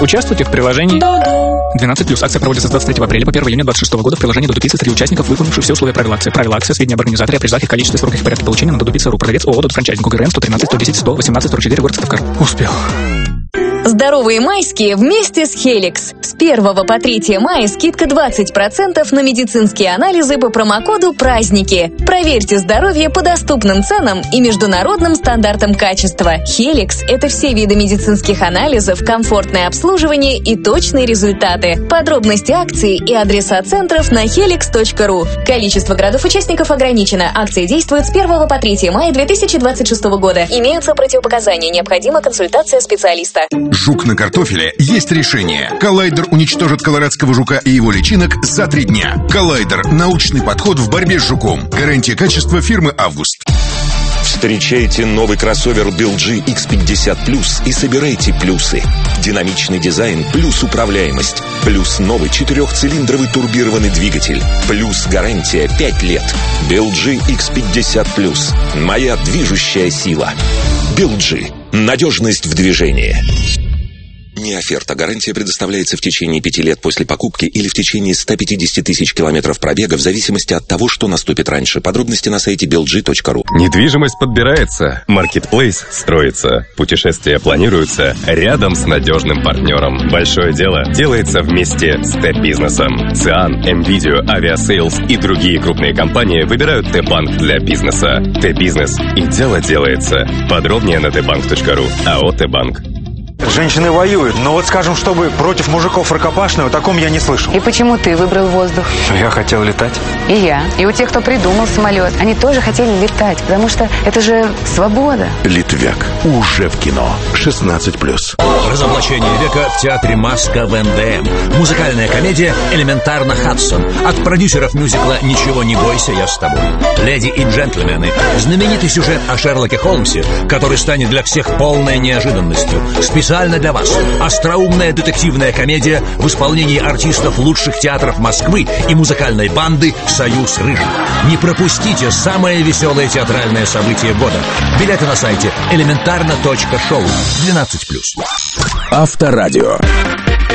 Участвуйте в приложении 12+. Акция проводится с 23 апреля по 1 июня 2026 года. В приложении Додо Пицца среди участников, выполнивших все условия правил акции. Правила акции, сведения об организаторе, о призах, их количестве, сроках и порядке получения на Додо Пицца.ру. Продавец ООО «Додо Франчайзинг». УГРН 113 110 118 44, город Сыктывкар. Успел. Здоровые майские вместе с Helix. С 1 по 3 мая скидка 20% на медицинские анализы по промокоду «Праздники». Проверьте здоровье по доступным ценам и международным стандартам качества. Helix – это все виды медицинских анализов, комфортное обслуживание и точные результаты. Подробности акции и адреса центров на helix.ru. Количество городов-участников ограничено. Акция действует с 1 по 3 мая 2026 года. Имеются противопоказания. Необходима консультация специалиста. Жук на картофеле есть решение. Коллайдер уничтожит колорадского жука и его личинок за 3 дня. Коллайдер – научный подход в борьбе с жуком. Гарантия качества фирмы «Август». Встречайте новый кроссовер BLG X50 Plus и собирайте плюсы. Динамичный дизайн плюс управляемость. Плюс новый 4-цилиндровый турбированный двигатель. Плюс гарантия 5 лет. BLG X50 Plus. Моя движущая сила. BLG. Надежность в движении. Не оферта. Гарантия предоставляется в течение 5 лет после покупки или в течение 150 тысяч километров пробега в зависимости от того, что наступит раньше. Подробности на сайте belg.ru. Недвижимость подбирается, маркетплейс строится, путешествия планируются рядом с надежным партнером. Большое дело делается вместе с Т-бизнесом. ЦИАН, МВидео, Авиасейлс и другие крупные компании выбирают Т-банк для бизнеса. Т-бизнес. И дело делается. Подробнее на tbank.ru. АО «Т-банк». Женщины воюют, но вот, скажем, чтобы против мужиков рукопашного, о таком я не слышал. И почему ты выбрал воздух? Я хотел летать. И я. И у тех, кто придумал самолет, они тоже хотели летать, потому что это же свобода. Литвяк. Уже в кино. 16+. Разоблачение века в театре «Маска» в НДМ. Музыкальная комедия «Элементарно Хадсон». От продюсеров мюзикла «Ничего не бойся, я с тобой». «Леди и джентльмены». Знаменитый сюжет о Шерлоке Холмсе, который станет для всех полной неожиданностью. Специально для вас. Остроумная детективная комедия в исполнении артистов лучших театров Москвы и музыкальной банды «Союз Рыжий». Не пропустите самое веселое театральное событие года. Билеты на сайте elementarno.show. 12+. Авторадио.